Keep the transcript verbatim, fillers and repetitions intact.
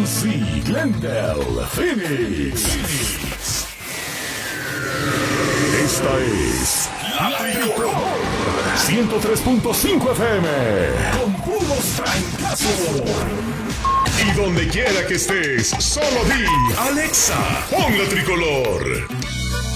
C, Glendale, Phoenix. Esta es La Tricolor ciento tres punto cinco F M con puros trancazos. Y donde quiera que estés, solo di Alexa, pon La Tricolor.